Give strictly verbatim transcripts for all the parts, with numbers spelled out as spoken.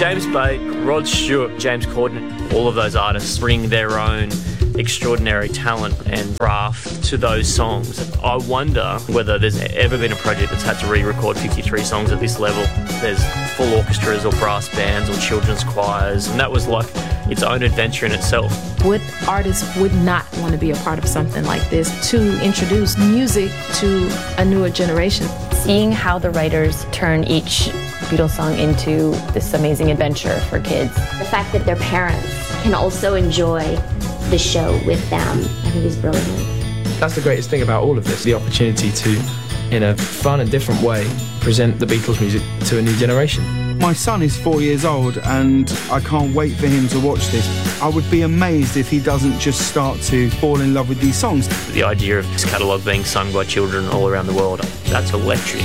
James Bay, Rod Stewart, James Corden, all of those artists bring their own extraordinary talent and craft to those songs. I wonder whether there's ever been a project that's had to re-record fifty-three songs at this level. There's full orchestras or brass bands or children's choirs, and that was like its own adventure in itself. What artist would not want to be a part of something like this to introduce music to a newer generation? Seeing how the writers turn each Beatles song into this amazing adventure for kids. The fact that their parents can also enjoy the show with them, I think is brilliant. That's the greatest thing about all of this, the opportunity to, in a fun and different way, present the Beatles music to a new generation. My son is four years old and I can't wait for him to watch this. I would be amazed if he doesn't just start to fall in love with these songs. The idea of this catalogue being sung by children all around the world, that's electric.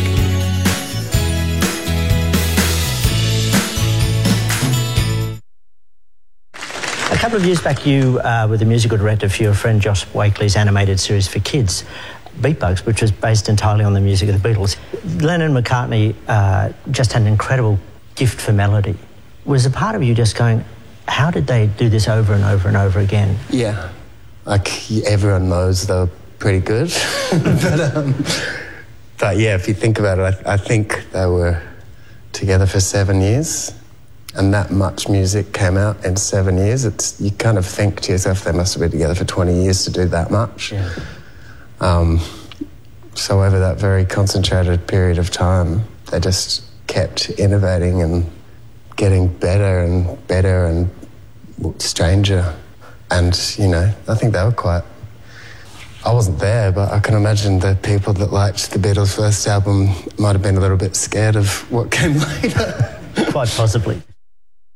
A couple of years back, you uh, were the musical director for your friend Josh Wakely's animated series for kids, Beatbugs, which was based entirely on the music of the Beatles. Lennon and McCartney uh, just had an incredible gift for melody. Was a part of you just going, how did they do this over and over and over again? Yeah, like everyone knows they're pretty good. but, um, but yeah, if you think about it, I, I think they were together for seven years. And that much music came out in seven years. It's, you kind of think to yourself, they must have been together for twenty years to do that much. Yeah. Um, so over that very concentrated period of time, they just kept innovating and getting better and better and stranger. And, you know, I think they were quite... I wasn't there, but I can imagine the people that liked the Beatles' first album might have been a little bit scared of what came later. Quite possibly.